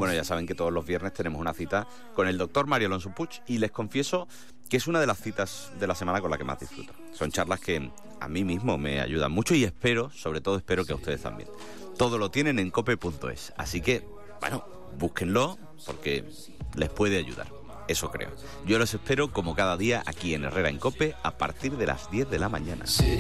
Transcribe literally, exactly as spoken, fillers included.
Bueno, ya saben que todos los viernes tenemos una cita con el doctor Mario Alonso Puig y les confieso que es una de las citas de la semana con la que más disfruto. Son charlas que a mí mismo me ayudan mucho y espero, sobre todo espero que a ustedes también. Todo lo tienen en cope punto es, así que, bueno, búsquenlo porque les puede ayudar. Eso creo. Yo los espero como cada día aquí en Herrera en Cope a partir de las diez de la mañana. Sí.